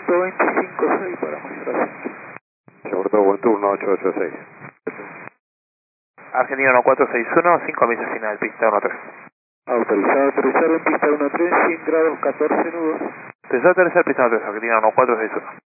Puerto 25-6 para mostrar. Puerto buen turno 886. Argentina 1461, 5 millas final, pista 13. Autorizado a aterrizar en pista 13, 100 grados, 14 nudos. Autorizado a aterrizar pista 13, Argentina 1461.